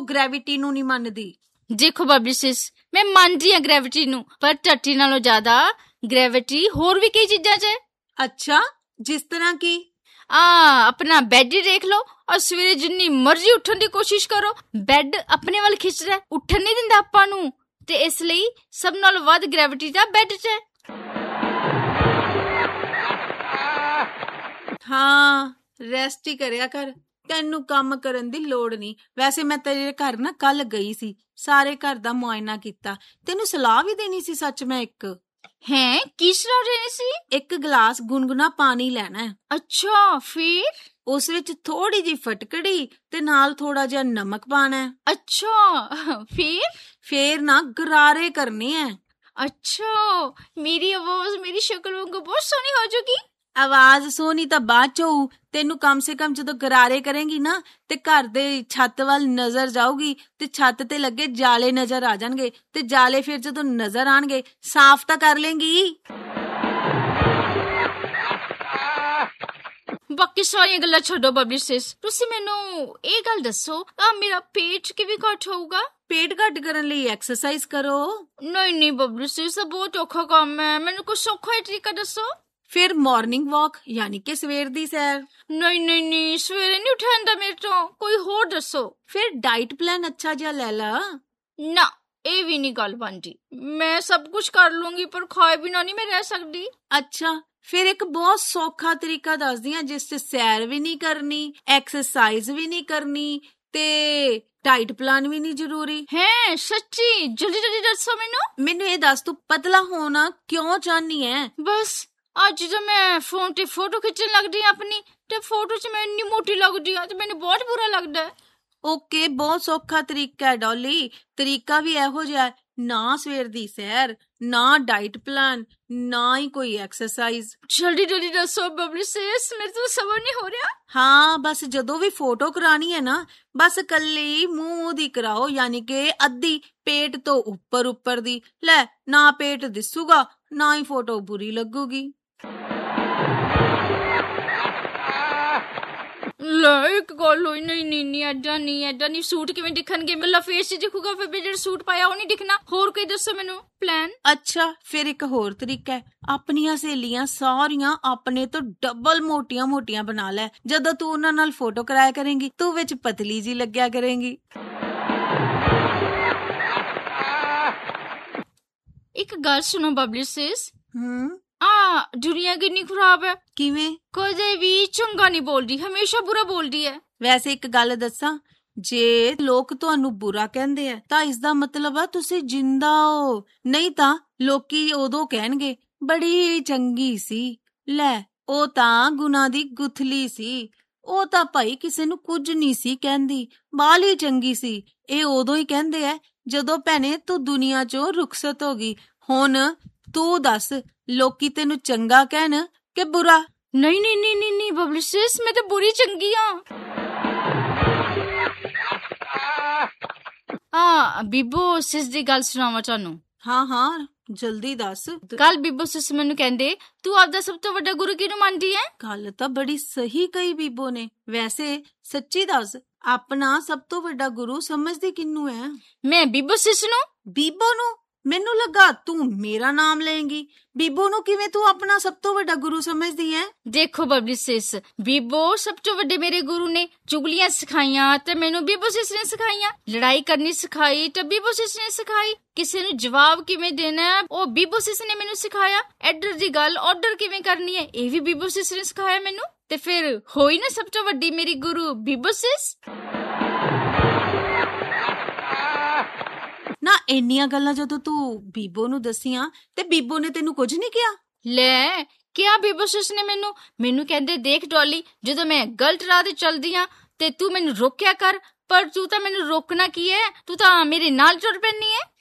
ਤੂੰ ਗ੍ਰੈਵਿਟੀ ਨੂੰ ਨਹੀਂ ਮੰਨਦੀ। ਦੇਖੋ ਬਬਲੀ ਸਿਸ, ਮੈਂ ਮੰਨਦੀ ਹਾਂ ਗ੍ਰੈਵਿਟੀ ਨੂੰ, ਪਰ ਧਰਤੀ ਨਾਲੋਂ ਜ਼ਿਆਦਾ ਗ੍ਰੈਵਿਟੀ ਹੋਰ ਵੀ ਕਈ ਚੀਜ਼ਾਂ 'ਚ ਹੈ। ਅੱਛਾ, ਜਿਸ ਤਰ੍ਹਾਂ ਕੀ? ਆਪਣਾ ਬੈੱਡ ਹੀ ਦੇਖ ਲਓ, ਔਰ ਸਵੇਰੇ ਜਿੰਨੀ ਮਰਜ਼ੀ ਉੱਠਣ ਦੀ ਕੋਸ਼ਿਸ਼ ਕਰੋ, ਬੈੱਡ ਆਪਣੇ ਵੱਲ ਖਿੱਚਦਾ, ਉੱਠਣ ਨਹੀਂ ਦਿੰਦਾ ਆਪਾਂ ਨੂੰ, ਤੇ ਇਸ ਲਈ ਸਭ ਨਾਲੋਂ ਵੱਧ ਗ੍ਰੈਵਿਟੀ ਤਾਂ ਬੈੱਡ 'ਚ ਹੈ। ਹਾਂ, ਰੈਸਟ ਹੀ ਕਰਿਆ ਕਰ, ਤੈਨੂੰ ਕੰਮ ਕਰਨ ਦੀ ਲੋੜ ਨਹੀਂ। ਵੈਸੇ ਮੈਂ ਤੇਰੇ ਘਰ ਨਾ ਕੱਲ ਗਈ ਸੀ, ਸਾਰੇ ਘਰ ਦਾ ਮੁਆਇਨਾ ਕੀਤਾ, ਤੈਨੂੰ ਸਲਾਹ ਵੀ ਦੇਣੀ ਸੀ ਸੱਚ। ਮੈਂ ਹੈਂ, ਕੀ ਸਲਾਹ ਦੇਣੀ ਸੀ? ਇੱਕ ਗਲਾਸ ਗੁਨਗੁਨਾ ਪਾਣੀ ਲੈਣਾ ਹੈ। ਅੱਛਾ, ਫਿਰ ਉਸ ਵਿੱਚ ਥੋੜੀ ਜਿਹੀ ਫਟਕੜੀ ਤੇ ਨਾਲ ਥੋੜਾ ਜਿਹਾ ਨਮਕ ਪਾਣਾ ਹੈ। ਅੱਛਾ, ਫੇਰ ਨਾ ਗਰਾਰੇ ਕਰਨੇ ਹੈ। ਅੱਛਾ, ਮੇਰੀ ਆਵਾਜ਼ ਮੇਰੀ ਸ਼ਕਲ ਵਾਂਗੂ ਬਹੁਤ ਸੋਹਣੀ ਹੋ ਜਾਊਗੀ। ਆਵਾਜ਼ ਸੋਹਣੀ ਤਾਂ ਬਾਅਦ ਚ ਹੋਊ, ਤੈਨੂੰ ਕਮ ਸੇ ਕਮ ਜਦੋਂ ਗਰਾਰੇ ਕਰੇਂਗੀ ਨਾ ਤੇ ਘਰ ਦੇ ਛੱਤ ਵੱਲ ਨਜ਼ਰ ਜਾਊਗੀ ਤੇ ਛੱਤ ਤੇ ਲੱਗੇ ਜਾਲੇ ਨਜ਼ਰ ਆ ਜਾਣਗੇ, ਤੇ ਜਾਲੇ ਫਿਰ ਜਦੋਂ ਨਜ਼ਰ ਆਣਗੇ ਸਾਫ਼ ਤਾਂ ਕਰ ਲੇਂਗੀ। ਬਾਕੀ ਸਾਰੀਆਂ ਗੱਲਾਂ ਛੱਡੋ ਬਬਲੀ ਸਿਸ, ਤੁਸੀਂ ਮੈਨੂੰ ਇਹ ਗੱਲ ਦੱਸੋ, ਮੇਰਾ ਪੇਟ ਕਿਵੇਂ ਘੱਟ ਹੋਊਗਾ? ਪੇਟ ਘੱਟ ਕਰਨ ਲਈ ਐਕਸਰਸਾਈਜ਼ ਕਰੋ। ਨਹੀਂ ਬਬਲੀ ਸਿਸ, ਬਹੁਤ ਔਖਾ ਕੰਮ ਹੈ, ਮੈਨੂੰ ਕੋਈ ਸੌਖਾ ਹੀ ਤਰੀਕਾ ਦੱਸੋ। ਫਿਰ ਮਾਰਨਿੰਗ ਵਾਕ ਯਾਨੀ ਕਿ ਸਵੇਰ ਦੀ ਸੈਰ। ਨਹੀਂ, ਸਵੇਰੇ ਨਹੀਂ ਉੱਠਿਆ ਜਾਂਦਾ ਮੇਰੇ ਤੋਂ, ਕੋਈ ਹੋਰ ਦੱਸੋ। ਫਿਰ ਡਾਈਟ ਪਲਾਨ ਅੱਛਾ ਜਿਹਾ ਲੈ ਲਾ। ਨਾ, ਇਹ ਵੀ ਨਹੀਂ ਗੱਲ ਬਣਦੀ, ਮੈਂ ਸਭ ਕੁਝ ਕਰ ਲੂੰਗੀ ਪਰ ਖਾਏ ਬਿਨਾਂ ਨਹੀਂ ਮੈਂ ਰਹਿ ਸਕਦੀ। ਅੱਛਾ, ਫਿਰ ਇੱਕ ਬਹੁਤ ਸੌਖਾ ਤਰੀਕਾ ਦੱਸਦੀ ਹਾਂ ਜਿਸ 'ਚ ਸੈਰ ਵੀ ਨਹੀਂ ਕਰਨੀ, ਐਕਸਰਸਾਈਜ਼ ਵੀ ਨਹੀਂ ਕਰਨੀ ਤੇ ਡਾਈਟ ਪਲਾਨ ਵੀ ਨਹੀਂ ਜ਼ਰੂਰੀ ਹੈ। ਸੱਚੀ? ਜਲਦੀ ਦੱਸੋ ਮੈਨੂੰ ਇਹ ਦੱਸ, ਤੂੰ ਪਤਲਾ ਹੋਣਾ ਕਿਉਂ ਚਾਹਨੀ ਹੈ? ਬਸ ਅੱਜ ਜਦੋਂ ਮੈਂ ਫੋਨ ਤੇ ਫੋਟੋ ਖਿੱਚਣ ਲੱਗਦੀ ਆਪਣੀ, ਤੇ ਫੋਟੋ 'ਚ ਮੈਂ ਇੰਨੀ ਮੋਟੀ ਲੱਗਦੀ ਹਾਂ ਤੇ ਮੈਨੂੰ ਬਹੁਤ ਬੁਰਾ ਲੱਗਦਾ ਹੈ। ਓਕੇ, ਬਹੁਤ ਸੌਖਾ ਤਰੀਕਾ ਹੈ ਡੋਲੀ, ਤਰੀਕਾ ਵੀ ਇਹੋ ਜਿਹਾ ਹੈ, ਨਾ ਸਵੇਰ ਦੀ ਸੈਰ, ਨਾ ਡਾਈਟ ਪਲਾਨ, ਨਾ ਹੀ ਕੋਈ ਐਕਸਰਸਾਈਜ਼। ਜਲਦੀ ਦੱਸੋ ਬਬਲੀ ਸਿਸ, ਮੇਰੇ ਤੋਂ ਸਬਰ ਨਹੀਂ ਹੋ ਰਿਹਾ। ਹਾਂ, ਬਸ ਜਦੋਂ ਵੀ ਫੋਟੋ ਕਰਾਣੀ ਹੈ ਨਾ, ਬਸ ਕੱਲੀ ਮੂੰਹ ਦੀ ਕਰਾਓ, ਯਾਨੀ ਕਿ ਅੱਧੀ ਪੇਟ ਤੋਂ ਉੱਪਰ ਦੀ। ਲੈ, ਨਾ ਪੇਟ ਦਿਸੂਗਾ ਨਾ ਹੀ ਫੋਟੋ ਬੁਰੀ ਲੱਗੂਗੀ। ਲੈ, ਇੱਕ ਗੱਲ ਹੋਈ। ਨਹੀਂ ਏਦਾਂ ਨਹੀਂ ਸੂਟ ਕਿਵੇਂ ਦਿਖਣਗੇ? ਮੇਰਾ ਫੇਸ ਹੀ ਦਿਖੂਗਾ, ਫਿਰ ਜਿਹੜਾ ਸੂਟ ਪਾਇਆ ਉਹ ਨਹੀਂ ਦਿਖਣਾ। ਹੋਰ ਕੋਈ ਦੱਸੋ ਮੈਨੂੰ ਪਲਾਨ। ਅੱਛਾ, ਫਿਰ ਇੱਕ ਹੋਰ ਤਰੀਕਾ ਹੈ, ਆਪਣੀਆਂ ਸਹੇਲੀਆਂ ਸਾਰੀਆਂ ਆਪਣੇ ਤੋਂ ਡਬਲ ਮੋਟੀਆਂ ਬਣਾ ਲੈ। ਜਦੋਂ ਤੂੰ ਉਹਨਾਂ ਨਾਲ ਫੋਟੋ ਕਰਾਇਆ ਕਰੇਂਗੀ, ਤੂੰ ਵਿੱਚ ਪਤਲੀ ਜੀ ਲੱਗਿਆ ਕਰੇਂਗੀ। ਇੱਕ ਗੱਲ ਸੁਣੋ ਬਬਲੀ ਸਿਸ, ਦੁਨੀਆ ਕਿੰਨੀ ਖਰਾਬ ਹੈ। ਕਿਵੇਂ? ਕਦੇ ਵੀ ਚੰਗਾ ਨਹੀਂ ਬੋਲਦੀ, ਹਮੇਸ਼ਾ ਬੁਰਾ ਬੋਲਦੀ ਹੈ। ਵੈਸੇ ਇੱਕ ਗੱਲ ਦੱਸਾਂ, ਜੇ ਲੋਕ ਤੁਹਾਨੂੰ ਬੁਰਾ ਕਹਿੰਦੇ ਆ ਤਾਂ ਇਸ ਦਾ ਮਤਲਬ ਆ ਤੁਸੀਂ ਜਿੰਦਾ ਹੋ, ਨਹੀਂ ਤਾਂ ਲੋਕੀ ਉਦੋਂ ਕਹਿਣਗੇ ਬੜੀ ਚੰਗੀ ਸੀ। ਲੈ, ਉਹ ਤਾਂ ਗੁਨਾਹ ਦੀ ਗੁਥਲੀ ਸੀ, ਉਹ ਤਾਂ ਭਾਈ ਕਿਸੇ ਨੂੰ ਕੁਝ ਨਹੀਂ ਸੀ ਕਹਿੰਦੀ, ਬਾਲੀ ਚੰਗੀ ਸੀ। ਇਹ ਉਦੋਂ ਹੀ ਕਹਿੰਦੇ ਆ ਜਦੋਂ ਭੈਣੇ ਤੂੰ ਦੁਨੀਆ ਚੋਂ ਰੁਖਸਤ ਹੋ ਗਈ। ਹੁਣ ਤੂੰ ਦੱਸ, ਲੋਕੀ ਤੈਨੂੰ ਚੰਗਾ ਕਹਿਣ ਕਿ ਬੁਰਾ? ਨਹੀਂ ਬਬਲੀ ਸਿਸ, ਮੈਂ ਤਾਂ ਬੁਰੀ ਚੰਗੀ ਬੀਬੋ ਸਿਸ ਦੀ ਗੱਲ ਸੁਣਾਵਾਂ ਤੁਹਾਨੂੰ? ਹਾਂ, ਜਲਦੀ ਦੱਸ। ਕੱਲ ਬੀਬੋ ਸਿਸ ਮੈਨੂੰ ਕਹਿੰਦੇ, ਤੂੰ ਆਪਦਾ ਸਭ ਤੋਂ ਵੱਡਾ ਗੁਰੂ ਕਿਹਨੂੰ ਮੰਨਦੀ ਹੈ? ਗੱਲ ਤਾਂ ਬੜੀ ਸਹੀ ਕਹੀ ਬੀਬੋ ਨੇ। ਵੈਸੇ ਸੱਚੀ ਦੱਸ, ਆਪਣਾ ਸਭ ਤੋਂ ਵੱਡਾ ਗੁਰੂ ਸਮਝਦੀ ਕਿਹਨੂੰ ਹੈ? ਮੈਂ ਬੀਬੋ ਸਿਸ ਨੂੰ। ਬੀਬੋ ਨੂੰ? ਮੈਨੂੰ ਲੱਗਾ ਤੂੰ ਮੇਰਾ ਨਾਮ ਲਏਂਗੀ। ਬੀਬੋ ਨੂੰ ਕਿਵੇਂ ਤੂੰ ਆਪਣਾ ਸਭ ਤੋਂ ਵੱਡਾ ਗੁਰੂ ਸਮਝਦੀ ਹੈ? ਦੇਖੋ ਬਬਲੀ ਸਿਸ, ਬੀਬੋ ਸਭ ਤੋਂ ਵੱਡੇ ਮੇਰੇ ਗੁਰੂ ਨੇ। ਚੁਗਲੀਆਂ ਸਿਖਾਈਆਂ ਤੇ ਮੈਨੂੰ ਬੀਬੋ ਸਿਸ ਨੇ ਸਿਖਾਈਆਂ, ਲੜਾਈ ਕਰਨੀ ਸਿਖਾਈ ਤੇ ਬੀਬੋ ਸਿਸ ਨੇ ਸਿਖਾਈ, ਕਿਸੇ ਨੂੰ ਜਵਾਬ ਕਿਵੇਂ ਦੇਣਾ ਉਹ ਬੀਬੋ ਸਿਸ ਨੇ ਮੈਨੂੰ ਸਿਖਾਇਆ, ਐਡਰ ਦੀ ਗੱਲ ਆਰਡਰ ਕਿਵੇਂ ਕਰਨੀ ਹੈ ਇਹ ਵੀ ਬੀਬੋ ਸਿਸ ਨੇ ਸਿਖਾਇਆ ਮੈਨੂੰ। ਤੇ ਫਿਰ ਹੋਈ ਨਾ ਸਭ ਤੋਂ ਵੱਡੀ ਮੇਰੀ ਗੁਰੂ ਬੀਬੋ ਸਿਸ। ਨਾ, ਇੰਨੀਆਂ ਗੱਲਾਂ ਜਦੋਂ ਤੂੰ ਬੀਬੋ ਨੂੰ ਦੱਸੀਆਂ ਤੇ ਬੀਬੋ ਨੇ ਤੈਨੂੰ ਕੁਝ ਨਹੀਂ ਕਿਹਾ? ਲੈ, ਕਿਹਾ ਬੀਬੋ ਸਿਸ ਨੇ ਮੈਨੂੰ ਕਹਿੰਦੇ, ਦੇਖ ਡੋਲੀ, ਜਦੋਂ ਮੈਂ ਗਲਤ ਰਾਹ ਤੇ ਚਲਦੀ ਆ ਤੇ ਤੂੰ ਮੈਨੂੰ ਰੋਕਿਆ ਕਰ, ਪਰ ਤੂੰ ਤਾਂ ਮੈਨੂੰ ਰੋਕਣਾ ਕੀ ਹੈ, ਤੂੰ ਤਾਂ ਮੇਰੇ ਨਾਲ ਟੁਰ ਪੈਣੀ ਹੈ।